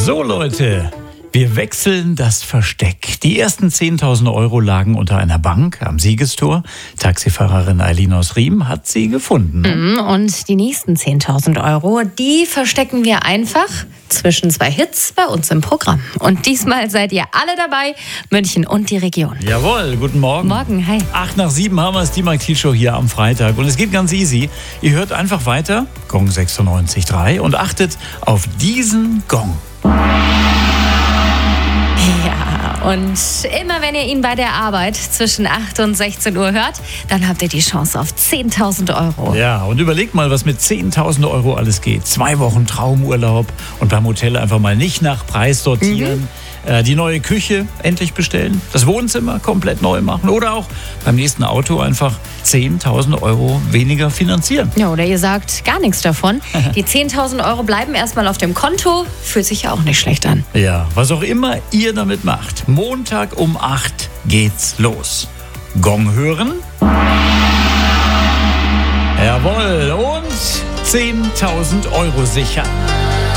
So Leute, wir wechseln das Versteck. Die ersten 10.000 Euro lagen unter einer Bank am Siegestor. Taxifahrerin Eileen aus Riem hat sie gefunden. Und die nächsten 10.000 Euro, die verstecken wir einfach zwischen zwei Hits bei uns im Programm. Und diesmal seid ihr alle dabei, München und die Region. Jawohl, guten Morgen. Morgen, hi. 8 nach 7 haben wir es, die Mike-T-Show hier am Freitag. Und es geht ganz easy. Ihr hört einfach weiter, Gong 96.3 und achtet auf diesen Gong. Ja, und immer wenn ihr ihn bei der Arbeit zwischen 8 und 16 Uhr hört, dann habt ihr die Chance auf 10.000 Euro. Ja, und überlegt mal, was mit 10.000 Euro alles geht. 2 Wochen Traumurlaub und beim Hotel einfach mal nicht nach Preis sortieren. Die neue Küche endlich bestellen, das Wohnzimmer komplett neu machen oder auch beim nächsten Auto einfach 10.000 Euro weniger finanzieren. Ja, oder ihr sagt gar nichts davon. Die 10.000 Euro bleiben erstmal auf dem Konto, fühlt sich ja auch nicht schlecht an. Ja, was auch immer ihr damit macht, Montag um 8 geht's los. Gong hören. Jawohl, und 10.000 Euro sichern.